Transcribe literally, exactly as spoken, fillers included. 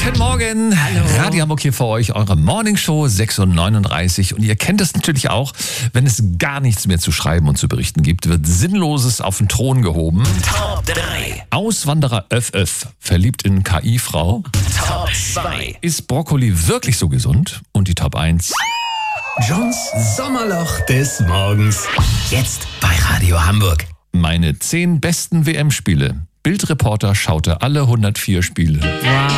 Guten Morgen. Hallo. Radio Hamburg hier für euch, eure Morningshow sechs Uhr neununddreißig. Und ihr kennt es natürlich auch, wenn es gar nichts mehr zu schreiben und zu berichten gibt, wird Sinnloses auf den Thron gehoben. Top drei. Auswanderer Öff Öff, verliebt in K I-Frau. Top zwei. Ist Brokkoli wirklich so gesund? Und die Top eins. Johns Sommerloch des Morgens. Jetzt bei Radio Hamburg. Meine zehn besten W M-Spiele. Bildreporter schaute alle hundertvier Spiele. Wow.